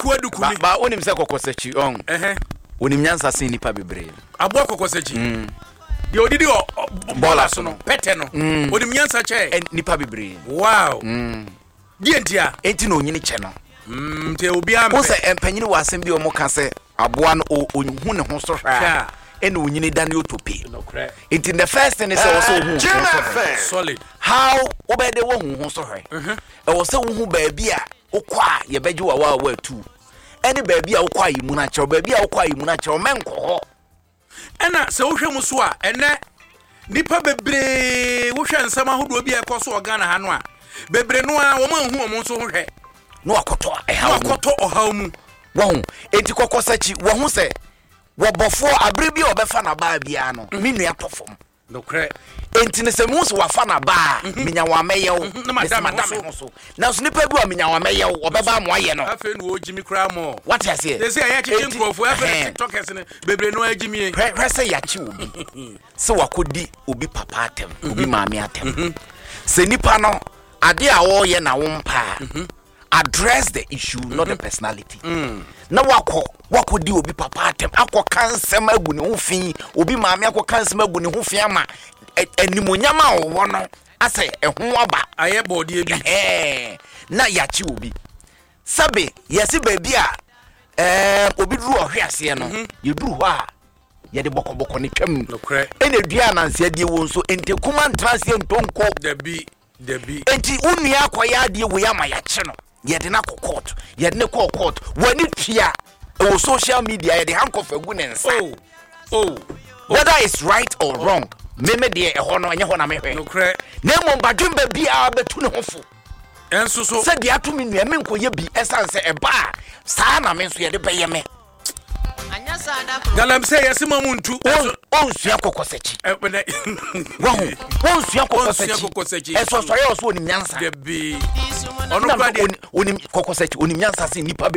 kumi ba onim se kokosechi on onim nyansa sen nipa bebre abo kokosechi de odidi bola so no pete no onim nyansa che nipa bebre wow die ntia enti no nyini che no te obi am ko se empanyini wasem bi o mo ka se aboa no onhu ne ho so hwa ene onyini dane otopi enti the first thing is also hu solid how obede wo hu so hwe e wo se hu ba bia okwa ye beje wa tu ene ba bia okwa yi mu na che ba bia okwa yi mu na che o menko ho ena se wo hwemu so a ene nipa bebre wo hwe nsama hodo bia ekoso ogana ha no a bebre no a wo ma hu o mo so hwe no akoto ohaw mu wo enti kokosachi wo hu se wo bofo abre bia obefa na ba bia no menu atofom no kre enti ne se mu so wafa na ba menya wa meyew na madam so na so nipa bi o menya wa meyew obeba mo aye no afa nu ojimi kra mo what you say they say ya chicken crofo afa tiktokers ne bebre no ajimi hwese ya chi obi se wakodi obi papa atem obi maami atem se nipa no ade a wo ye na wo mpa address the issue not the personality na wako di obi papa atem akọ kansem agu ne ho fin obi maami akọ kansem agu ne ho fin ama animonyama wo no ase ehun aba aye body bi na yachi obi sabe yesi baby a obi duru ohwe ase no ye duru ho a ye de bokoboko ne twam ene dua nanse de wo nso ente kuma ntrase ntonko dabi enti unua akoya ade wo ya ma yachi no ye de na court ye de ne court wani twia e social media ye de handcuff agu ne nsa whether it's right or wrong meme de ho no anye ho na mehwe no kre na mo badwemba bia betu ne hofo enso so se de atumi nua me nkoye bi esanse eba saa na me nso ye de beye me anya sada galam se yesima muntu on sua kokosechi won sua kokosechi eso so ye oso onim nyansa de bi ono kwa de onim kokosechi onim nyansa se nipa